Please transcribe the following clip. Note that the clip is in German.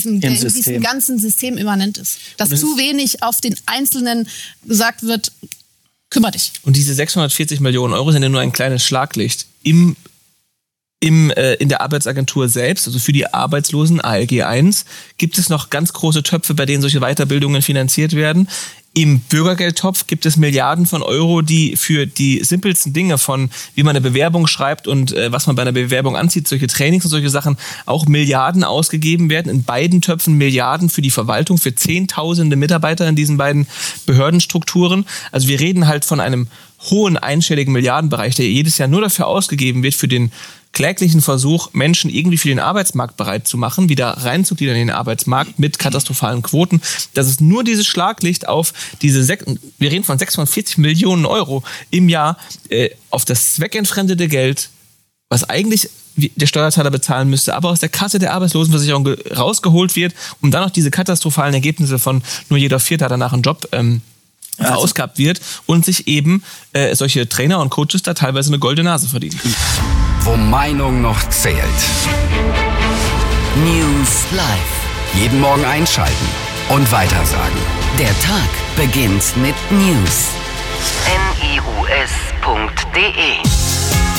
in diesem ganzen System immanent ist. Dass zu wenig auf den Einzelnen gesagt wird, kümmere dich. Und diese 640 Millionen Euro sind ja nur ein kleines Schlaglicht in der Arbeitsagentur selbst, also für die Arbeitslosen, ALG 1, gibt es noch ganz große Töpfe, bei denen solche Weiterbildungen finanziert werden. Im Bürgergeldtopf gibt es Milliarden von Euro, die für die simpelsten Dinge von, wie man eine Bewerbung schreibt und was man bei einer Bewerbung anzieht, solche Trainings und solche Sachen, auch Milliarden ausgegeben werden. In beiden Töpfen Milliarden für die Verwaltung, für Zehntausende Mitarbeiter in diesen beiden Behördenstrukturen. Also wir reden halt von einem hohen einstelligen Milliardenbereich, der jedes Jahr nur dafür ausgegeben wird, für den kläglichen Versuch, Menschen irgendwie für den Arbeitsmarkt bereit zu machen, wieder reinzugliedern in den Arbeitsmarkt mit katastrophalen Quoten. Das ist nur dieses Schlaglicht auf wir reden von 640 Millionen Euro im Jahr, auf das zweckentfremdete Geld, was eigentlich der Steuerzahler bezahlen müsste, aber aus der Kasse der Arbeitslosenversicherung rausgeholt wird, um dann noch diese katastrophalen Ergebnisse von nur jeder Vierte hat danach einen Job verausgabt wird und sich eben solche Trainer und Coaches da teilweise eine goldene Nase verdienen. Wo Meinung noch zählt. News Live. Jeden Morgen einschalten und weitersagen. Der Tag beginnt mit News. news.de